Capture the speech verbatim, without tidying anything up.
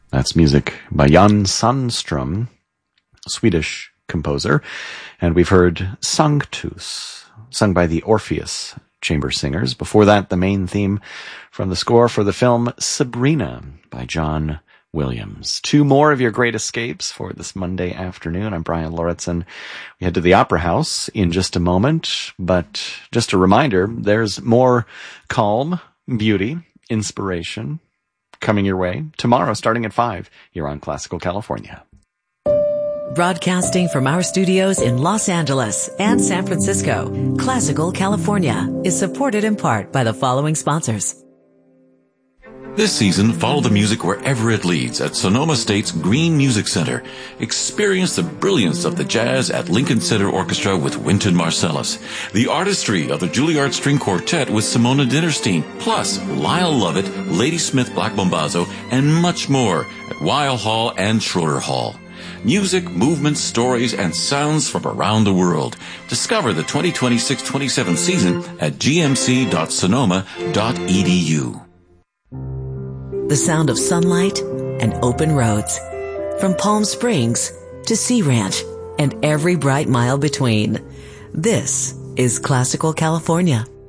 That's music by Jan Sandström, Swedish composer. And we've heard Sanctus, sung by the Orpheus Chamber Singers. Before that, the main theme from the score for the film Sabrina by John Williams. Two more of your great escapes for this Monday afternoon. I'm Brian Lauritsen. We head to the Opera House in just a moment, but just a reminder, there's more calm, beauty, inspiration coming your way tomorrow starting at five here on Classical California. Broadcasting from our studios in Los Angeles and San Francisco, Classical California is supported in part by the following sponsors. This season, follow the music wherever it leads at Sonoma State's Green Music Center. Experience the brilliance of the jazz at Lincoln Center Orchestra with Wynton Marsalis, the artistry of the Juilliard String Quartet with Simona Dinnerstein, plus Lyle Lovett, Ladysmith Black Bombazo, and much more at Weill Hall and Schroeder Hall. Music, movements, stories, and sounds from around the world. Discover the twenty twenty-six twenty-seven season at g m c dot sonoma dot e d u. The sound of sunlight and open roads. From Palm Springs to Sea Ranch and every bright mile between. This is Classical California.